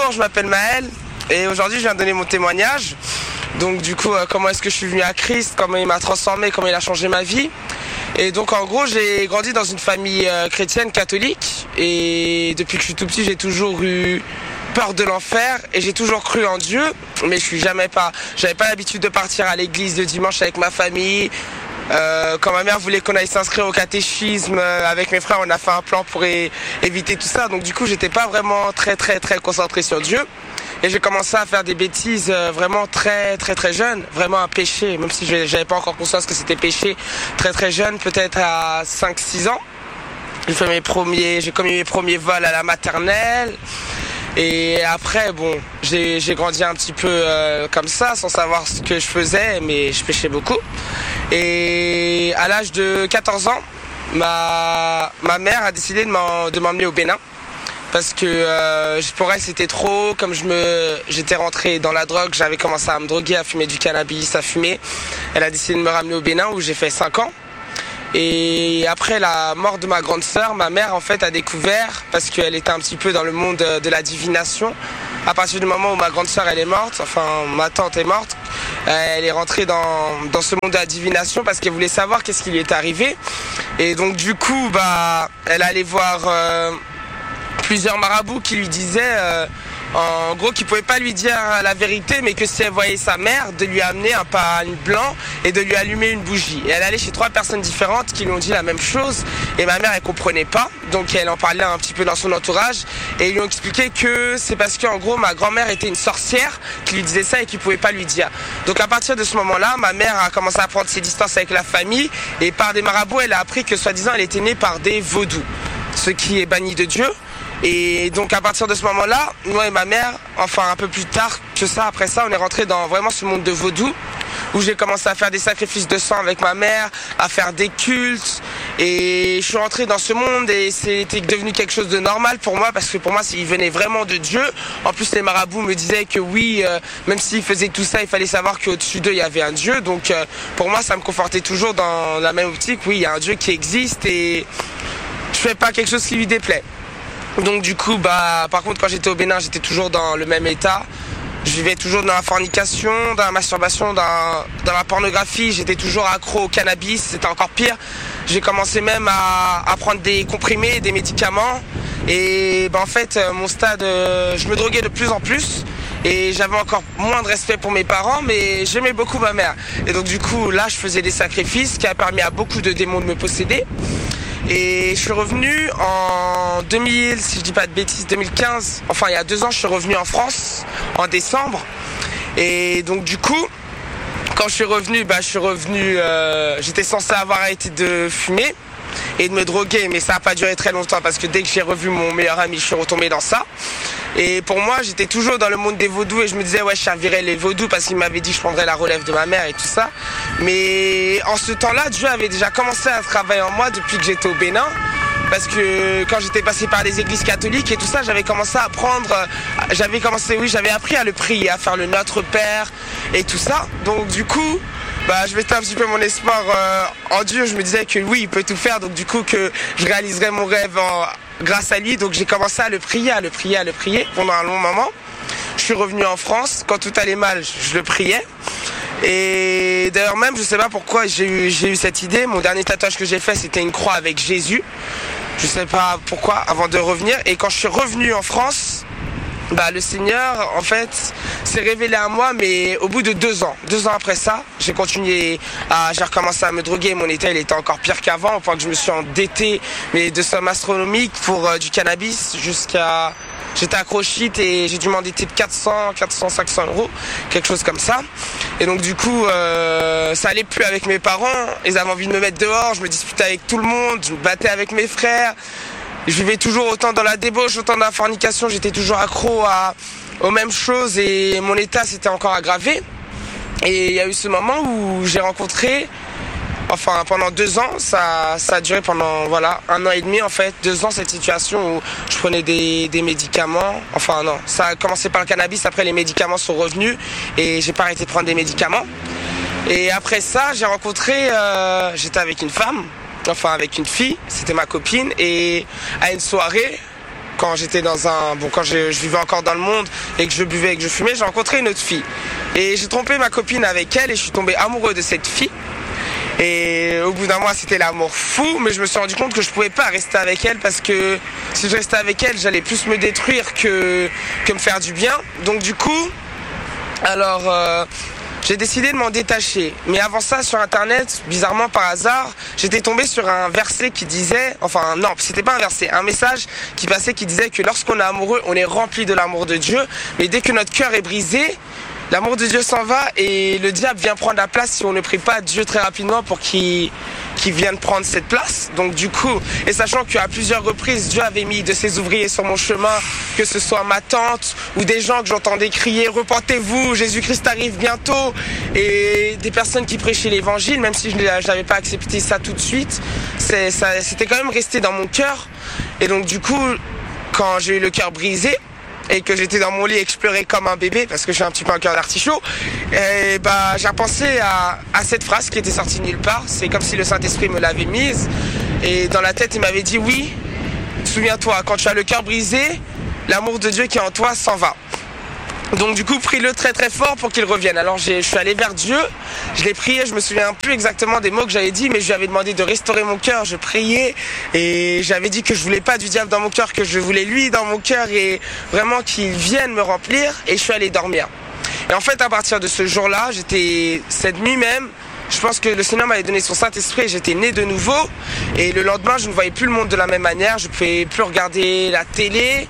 bonjour, je m'appelle Maël et aujourd'hui je viens donner mon témoignage. Donc du coup, comment est-ce que je suis venu à Christ, comment il m'a transformé, comment il a changé ma vie. Et donc en gros, j'ai grandi dans une famille chrétienne catholique et depuis que je suis tout petit, j'ai toujours eu peur de l'enfer et j'ai toujours cru en Dieu, mais j'avais pas l'habitude de partir à l'église le dimanche avec ma famille. Quand ma mère voulait qu'on aille s'inscrire au catéchisme avec mes frères, on a fait un plan pour éviter tout ça. Donc du coup, j'étais pas vraiment très concentré sur Dieu. Et j'ai commencé à faire des bêtises vraiment très jeune, vraiment un péché, même si j'avais pas encore conscience que c'était péché, très jeune, peut-être à 5-6 ans. J'ai commis mes premiers vols à la maternelle. Et après, bon, j'ai grandi un petit peu comme ça, sans savoir ce que je faisais, mais je péchais beaucoup. Et à l'âge de 14 ans, ma mère a décidé de m'emmener au Bénin. Parce que pour elle c'était trop, comme j'étais rentré dans la drogue, j'avais commencé à me droguer, à fumer du cannabis, à fumer. Elle a décidé de me ramener au Bénin où j'ai fait 5 ans. Et après la mort de ma grande sœur, ma mère en fait a découvert, parce qu'elle était un petit peu dans le monde de la divination, à partir du moment où ma grande sœur elle est morte, enfin ma tante est morte, elle est rentrée dans ce monde de la divination parce qu'elle voulait savoir qu'est-ce qui lui est arrivé. Et donc du coup, elle allait voir plusieurs marabouts qui lui disaient en gros qu'ils ne pouvaient pas lui dire la vérité, mais que si elle voyait sa mère, de lui amener un pagne blanc et de lui allumer une bougie. Et elle allait chez 3 personnes différentes qui lui ont dit la même chose et ma mère elle comprenait pas, donc elle en parlait un petit peu dans son entourage et ils lui ont expliqué que c'est parce qu'en gros ma grand-mère était une sorcière qui lui disait ça et qui ne pouvait pas lui dire. Donc à partir de ce moment-là, ma mère a commencé à prendre ses distances avec la famille et par des marabouts elle a appris que soi-disant elle était née par des vaudous, ce qui est banni de Dieu. Et donc à partir de ce moment-là, moi et ma mère, enfin un peu plus tard que ça, après ça, on est rentré dans vraiment ce monde de vaudou où j'ai commencé à faire des sacrifices de sang avec ma mère, à faire des cultes et je suis rentré dans ce monde et c'était devenu quelque chose de normal pour moi parce que pour moi il venait vraiment de Dieu. En plus les marabouts me disaient que oui, même s'ils faisaient tout ça, il fallait savoir qu'au-dessus d'eux il y avait un Dieu. Donc pour moi ça me confortait toujours dans la même optique, oui il y a un Dieu qui existe et je fais pas quelque chose qui lui déplaît. Donc du coup, par contre, quand j'étais au Bénin, j'étais toujours dans le même état. Je vivais toujours dans la fornication, dans la masturbation, dans la pornographie. J'étais toujours accro au cannabis, c'était encore pire. J'ai commencé même à prendre des comprimés, des médicaments. Et en fait, mon stade, je me droguais de plus en plus. Et j'avais encore moins de respect pour mes parents, mais j'aimais beaucoup ma mère. Et donc du coup, là, je faisais des sacrifices qui a permis à beaucoup de démons de me posséder. Et je suis revenu en 2000, si je dis pas de bêtises, 2015. Enfin, il y a 2 ans, je suis revenu en France, en décembre. Et donc, du coup, quand je suis revenu, j'étais censé avoir arrêté de fumer et de me droguer. Mais ça n'a pas duré très longtemps parce que dès que j'ai revu mon meilleur ami, je suis retombé dans ça. Et pour moi, j'étais toujours dans le monde des vaudous et je me disais, ouais, je servirais les vaudous parce qu'il m'avait dit que je prendrais la relève de ma mère et tout ça. Mais en ce temps-là, Dieu avait déjà commencé à travailler en moi depuis que j'étais au Bénin. Parce que quand j'étais passé par les églises catholiques et tout ça, j'avais appris à le prier, à faire le Notre Père et tout ça. Donc du coup, je mettais un petit peu mon espoir en Dieu. Je me disais que oui, il peut tout faire. Donc du coup, que je réaliserais mon rêve grâce à lui. Donc j'ai commencé à le prier pendant un long moment. Je suis revenu en France. Quand tout allait mal, je le priais. Et d'ailleurs même, je sais pas pourquoi j'ai eu cette idée. Mon dernier tatouage que j'ai fait, c'était une croix avec Jésus. Je sais pas pourquoi, avant de revenir. Et quand je suis revenu en France, le Seigneur, en fait, s'est révélé à moi, mais au bout de 2 ans. 2 ans après ça, j'ai recommencé à me droguer. Mon état, il était encore pire qu'avant, au point que je me suis endetté, mais de sommes astronomiques pour du cannabis j'étais accro au shit et j'ai dû m'endetter de 500 euros, quelque chose comme ça. Et donc du coup, ça allait plus avec mes parents. Ils avaient envie de me mettre dehors, je me disputais avec tout le monde, je me battais avec mes frères. Je vivais toujours autant dans la débauche, autant dans la fornication, j'étais toujours accro aux mêmes choses et mon état s'était encore aggravé. Et il y a eu ce moment où j'ai rencontré, pendant 2 ans, ça a duré pendant 1 an et demi en fait, 2 ans cette situation où je prenais des médicaments. Enfin non, ça a commencé par le cannabis, après les médicaments sont revenus et j'ai pas arrêté de prendre des médicaments. Et après ça, j'étais avec une fille, c'était ma copine, et à une soirée, quand j'étais quand je vivais encore dans le monde et que je buvais et que je fumais, j'ai rencontré une autre fille. Et j'ai trompé ma copine avec elle et je suis tombé amoureux de cette fille. Et au bout d'un mois, c'était l'amour fou, mais je me suis rendu compte que je pouvais pas rester avec elle parce que si je restais avec elle, j'allais plus me détruire que me faire du bien. Donc du coup, j'ai décidé de m'en détacher. Mais avant ça, sur internet, bizarrement par hasard, j'étais tombé sur un verset qui disait, enfin non, c'était pas un verset, un message qui passait qui disait que lorsqu'on est amoureux, on est rempli de l'amour de Dieu, mais dès que notre cœur est brisé, l'amour de Dieu s'en va et le diable vient prendre la place si on ne prie pas Dieu très rapidement pour qu'il vienne prendre cette place. Donc du coup, et sachant qu'à plusieurs reprises, Dieu avait mis de ses ouvriers sur mon chemin, que ce soit ma tante ou des gens que j'entendais crier « Repentez-vous, Jésus-Christ arrive bientôt » et des personnes qui prêchaient l'évangile, même si je n'avais pas accepté ça tout de suite, c'était quand même resté dans mon cœur. Et donc du coup, quand j'ai eu le cœur brisé, et que j'étais dans mon lit et que je pleurais comme un bébé parce que j'ai un petit peu un cœur d'artichaut, et j'ai repensé à cette phrase qui était sortie nulle part. C'est comme si le Saint-Esprit me l'avait mise et dans la tête il m'avait dit oui, souviens-toi, quand tu as le cœur brisé, l'amour de Dieu qui est en toi s'en va. Donc du coup, prie-le très très fort pour qu'il revienne. Alors je suis allé vers Dieu, je l'ai prié, je me souviens plus exactement des mots que j'avais dit, mais je lui avais demandé de restaurer mon cœur, je priais et j'avais dit que je voulais pas du diable dans mon cœur, que je voulais lui dans mon cœur et vraiment qu'il vienne me remplir et je suis allé dormir. Et en fait, à partir de ce jour-là, cette nuit même, je pense que le Seigneur m'avait donné son Saint-Esprit et j'étais né de nouveau. Et le lendemain, je ne voyais plus le monde de la même manière, je ne pouvais plus regarder la télé.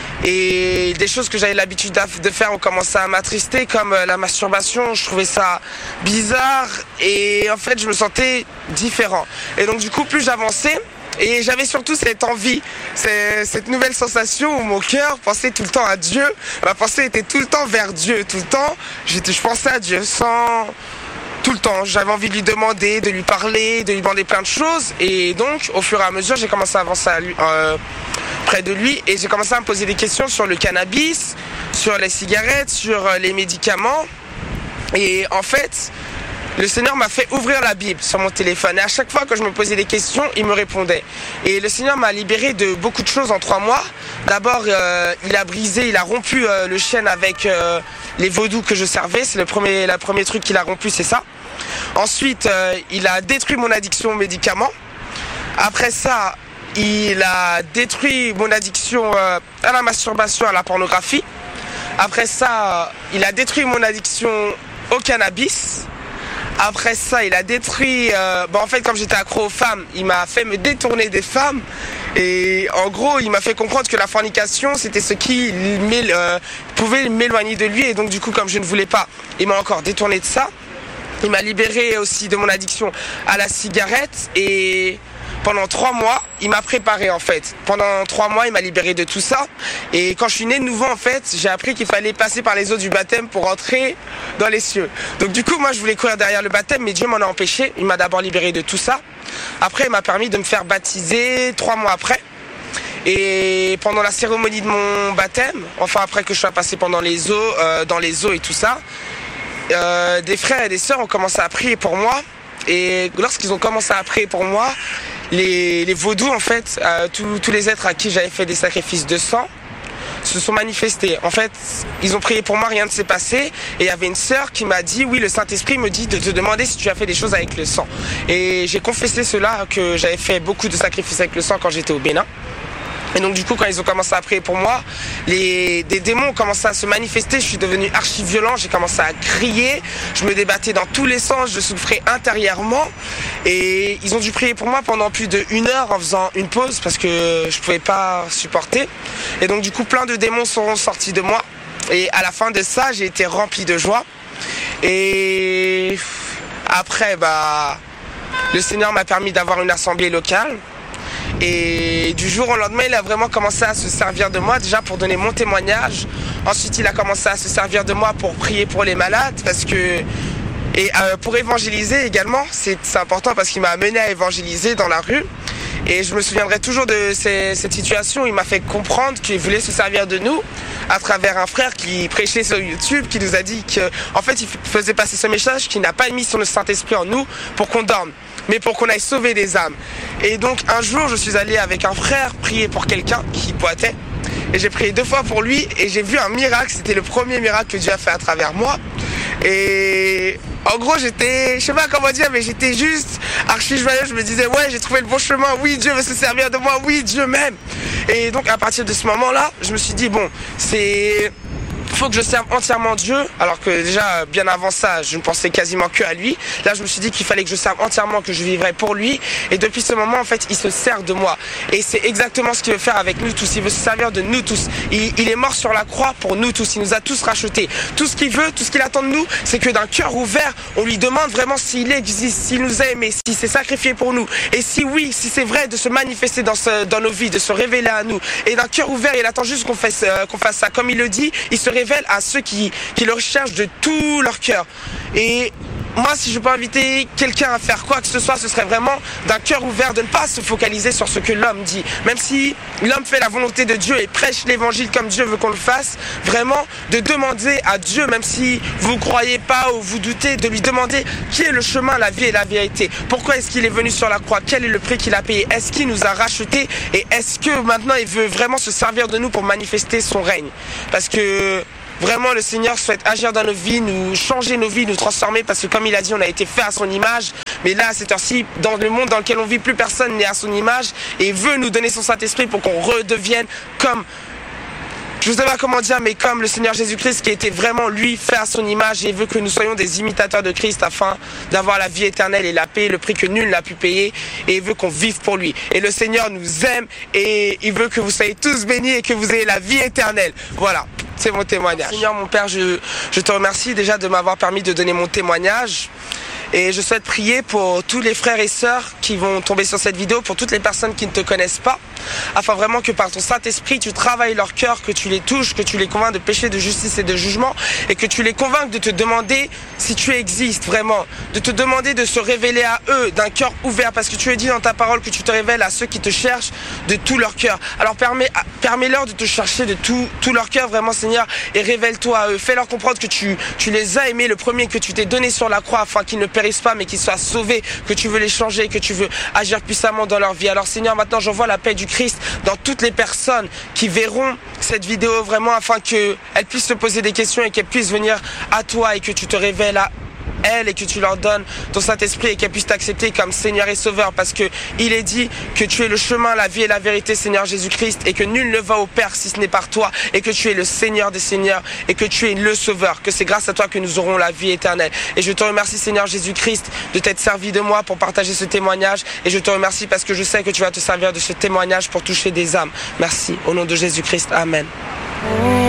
Et des choses que j'avais l'habitude de faire ont commencé à m'attrister, comme la masturbation. Je trouvais ça bizarre et en fait je me sentais différent. Et donc du coup plus j'avançais et j'avais surtout cette envie, cette nouvelle sensation où mon cœur pensait tout le temps à Dieu. Ma pensée était tout le temps vers Dieu, tout le temps. Je pensais à Dieu tout le temps. J'avais envie de lui demander, de lui parler, de lui demander plein de choses. Et donc au fur et à mesure j'ai commencé à avancer près de lui et j'ai commencé à me poser des questions sur le cannabis, sur les cigarettes, sur les médicaments et en fait le Seigneur m'a fait ouvrir la Bible sur mon téléphone et à chaque fois que je me posais des questions il me répondait et le Seigneur m'a libéré de beaucoup de choses en 3 mois. D'abord il a rompu le chêne avec les vaudous que je servais, c'est le premier truc qu'il a rompu, c'est ça. Ensuite il a détruit mon addiction aux médicaments. Après ça il a détruit mon addiction à la masturbation, à la pornographie. Après ça, il a détruit mon addiction au cannabis. Après ça, il a détruit... en fait, comme j'étais accro aux femmes, il m'a fait me détourner des femmes. Et en gros, il m'a fait comprendre que la fornication, c'était ce qui pouvait m'éloigner de lui. Et donc, du coup, comme je ne voulais pas, il m'a encore détourné de ça. Il m'a libéré aussi de mon addiction à la cigarette. Et... pendant 3 mois, il m'a préparé en fait. Pendant 3 mois, il m'a libéré de tout ça. Et quand je suis né de nouveau en fait, j'ai appris qu'il fallait passer par les eaux du baptême pour entrer dans les cieux. Donc du coup, moi je voulais courir derrière le baptême, mais Dieu m'en a empêché. Il m'a d'abord libéré de tout ça. Après, il m'a permis de me faire baptiser 3 mois après. Et pendant la cérémonie de mon baptême, enfin après que je sois passé pendant les eaux, dans les eaux et tout ça, des frères et des sœurs ont commencé à prier pour moi. Et lorsqu'ils ont commencé à prier pour moi, les vaudous en fait, tous les êtres à qui j'avais fait des sacrifices de sang se sont manifestés. En fait, ils ont prié pour moi, rien ne s'est passé. Et il y avait une sœur qui m'a dit, oui, le Saint-Esprit me dit de te demander si tu as fait des choses avec le sang. Et j'ai confessé cela, que j'avais fait beaucoup de sacrifices avec le sang quand j'étais au Bénin. Et donc du coup, quand ils ont commencé à prier pour moi, des démons ont commencé à se manifester. Je suis devenu archi violent, j'ai commencé à crier, je me débattais dans tous les sens, je souffrais intérieurement. Et ils ont dû prier pour moi pendant plus de 1 heure en faisant une pause parce que je pouvais pas supporter. Et donc du coup, plein de démons sont sortis de moi. Et à la fin de ça, j'ai été rempli de joie. Et après, le Seigneur m'a permis d'avoir une assemblée locale. Et du jour au lendemain, il a vraiment commencé à se servir de moi, déjà pour donner mon témoignage. Ensuite, il a commencé à se servir de moi pour prier pour les malades, pour évangéliser également. C'est important parce qu'il m'a amené à évangéliser dans la rue. Et je me souviendrai toujours de cette situation. Il m'a fait comprendre qu'il voulait se servir de nous à travers un frère qui prêchait sur YouTube, qui nous a dit qu'en fait, il faisait passer ce message qu'il n'a pas mis son Saint-Esprit en nous pour qu'on dorme, mais pour qu'on aille sauver des âmes. Et donc un jour, je suis allé avec un frère prier pour quelqu'un qui boitait. et j'ai prié 2 fois pour lui et j'ai vu un miracle. C'était le premier miracle que Dieu a fait à travers moi. Et en gros, je sais pas comment dire, mais j'étais juste archi joyeux. Je me disais, ouais, j'ai trouvé le bon chemin. Oui, Dieu veut se servir de moi. Oui, Dieu m'aime. Et donc, à partir de ce moment-là, je me suis dit, bon, faut que je serve entièrement Dieu, alors que déjà bien avant ça je ne pensais quasiment que à lui. Là je me suis dit qu'il fallait que je serve entièrement, que je vivrais pour lui, et depuis ce moment en fait il se sert de moi et c'est exactement ce qu'il veut faire avec nous tous. Il veut se servir de nous tous. Il est mort sur la croix pour nous tous, il nous a tous rachetés. Tout ce qu'il veut, tout ce qu'il attend de nous, c'est que d'un cœur ouvert on lui demande vraiment s'il existe, s'il nous a aimés, s'il s'est sacrifié pour nous, et si oui, si c'est vrai, de se manifester dans nos vies, de se révéler à nous. Et d'un cœur ouvert il attend juste qu'on fasse ça comme il le dit. Il se révèle à ceux qui le recherchent de tout leur cœur. Et moi, si je peux inviter quelqu'un à faire quoi que ce soit, ce serait vraiment d'un cœur ouvert, de ne pas se focaliser sur ce que l'homme dit. Même si l'homme fait la volonté de Dieu et prêche l'évangile comme Dieu veut qu'on le fasse, vraiment de demander à Dieu, même si vous ne croyez pas ou vous doutez, de lui demander qui est le chemin, la vie et la vérité. Pourquoi est-ce qu'il est venu sur la croix? Quel est le prix qu'il a payé? Est-ce qu'il nous a rachetés? Et est-ce que maintenant il veut vraiment se servir de nous pour manifester son règne? Parce que vraiment, le Seigneur souhaite agir dans nos vies, nous changer nos vies, nous transformer, parce que comme il a dit, on a été fait à son image. Mais là, à cette heure-ci, dans le monde dans lequel on vit, plus personne n'est à son image et veut nous donner son Saint-Esprit pour qu'on redevienne comme, je ne sais pas comment dire, mais comme le Seigneur Jésus-Christ qui était vraiment lui fait à son image, et veut que nous soyons des imitateurs de Christ afin d'avoir la vie éternelle et la paix, le prix que nul n'a pu payer, et il veut qu'on vive pour lui. Et le Seigneur nous aime et il veut que vous soyez tous bénis et que vous ayez la vie éternelle. Voilà. C'est mon témoignage. Seigneur, mon Père, je te remercie déjà de m'avoir permis de donner mon témoignage. Et je souhaite prier pour tous les frères et sœurs qui vont tomber sur cette vidéo, pour toutes les personnes qui ne te connaissent pas, afin vraiment que par ton Saint-Esprit, tu travailles leur cœur, que tu les touches, que tu les convaincs de péché, de justice et de jugement, et que tu les convainques de te demander si tu existes vraiment, de te demander de se révéler à eux d'un cœur ouvert, parce que tu as dit dans ta parole que tu te révèles à ceux qui te cherchent de tout leur cœur. Alors permets-leur de te chercher de tout leur cœur, vraiment Seigneur, et révèle-toi à eux. Fais-leur comprendre que tu les as aimés, le premier que tu t'es donné sur la croix, afin qu'ils ne périssent pas mais qu'ils soient sauvés, que tu veux les changer, que tu veux agir puissamment dans leur vie. Alors Seigneur, maintenant j'envoie la paix du Christ dans toutes les personnes qui verront cette vidéo vraiment, afin qu'elles puissent se poser des questions et qu'elles puissent venir à toi et que tu te révèles à elles et que tu leur donnes ton Saint-Esprit et qu'elles puissent t'accepter comme Seigneur et Sauveur, parce que il est dit que tu es le chemin, la vie et la vérité, Seigneur Jésus-Christ, et que nul ne va au Père si ce n'est par toi, et que tu es le Seigneur des Seigneurs et que tu es le Sauveur, que c'est grâce à toi que nous aurons la vie éternelle. Et je te remercie Seigneur Jésus-Christ de t'être servi de moi pour partager ce témoignage, et je te remercie parce que je sais que tu vas te servir de ce témoignage pour toucher des âmes. Merci, au nom de Jésus-Christ, Amen.